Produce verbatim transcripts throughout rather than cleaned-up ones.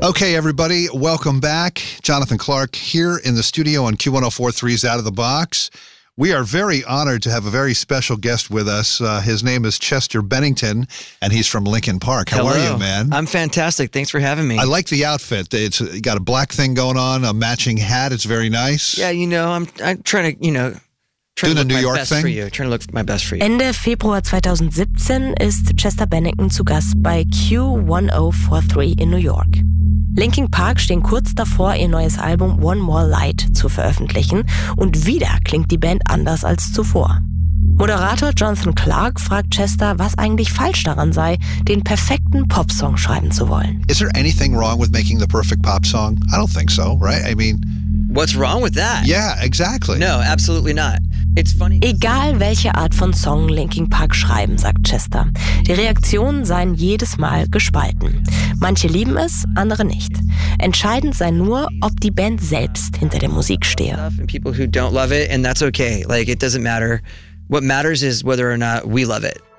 Okay, everybody, welcome back. Jonathan Clark here in the studio on Q one oh four point three's Out of the Box. We are very honored to have a very special guest with us. Uh, his name is Chester Bennington, and he's from Linkin Park. How Hello. are you, man? I'm fantastic. Thanks for having me. I like the outfit. It's you got a black thing going on, a matching hat. It's very nice. Yeah, you know, I'm I'm trying to, you know, trying Doing to a look New my York best thing? for you. Trying to look my best for you. Ende Februar zwanzig siebzehn ist Chester Bennington zu Gast bei Q one oh four point three in New York. Linkin Park stehen kurz davor, ihr neues Album One More Light zu veröffentlichen und wieder klingt die Band anders als zuvor. Moderator Jonathan Clark fragt Chester, was eigentlich falsch daran sei, den perfekten Popsong schreiben zu wollen. Is there anything wrong with making the perfect pop song? I don't think so, right? I mean, What's wrong with that? yeah, exactly. No, absolutely not. It's funny. Egal welche Art von Song Linkin Park schreiben, sagt Chester. Die Reaktionen seien jedes Mal gespalten. Manche lieben es, andere nicht. Entscheidend sei nur, ob die Band selbst hinter der Musik stehe. And people who don't love it, and that's okay. Like, it doesn't matter. What matters is whether or not we love it.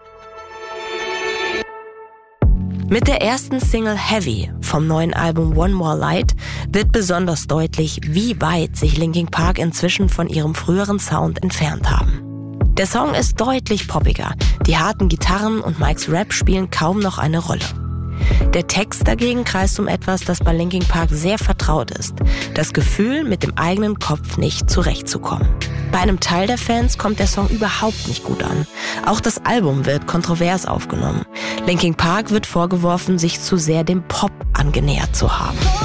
Mit der ersten Single Heavy vom neuen Album One More Light wird besonders deutlich, wie weit sich Linkin Park inzwischen von ihrem früheren Sound entfernt haben. Der Song ist deutlich poppiger, die harten Gitarren und Mikes Rap spielen kaum noch eine Rolle. Der Text dagegen kreist um etwas, das bei Linkin Park sehr vertraut ist: das Gefühl, mit dem eigenen Kopf nicht zurechtzukommen. Bei einem Teil der Fans kommt der Song überhaupt nicht gut an. Auch das Album wird kontrovers aufgenommen. Linkin Park wird vorgeworfen, sich zu sehr dem Pop angenähert zu haben.